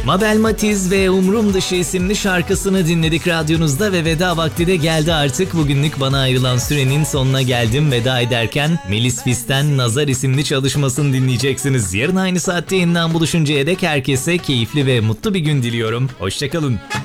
Mabel Matiz ve Umrum Dışı isimli şarkısını dinledik radyonuzda ve veda vakti de geldi artık. Bugünlük bana ayrılan sürenin sonuna geldim. Veda ederken Melis Fis'ten Nazar isimli çalışmasını dinleyeceksiniz. Yarın aynı saatte yeniden buluşuncaya dek herkese keyifli ve mutlu bir gün diliyorum. Hoşçakalın.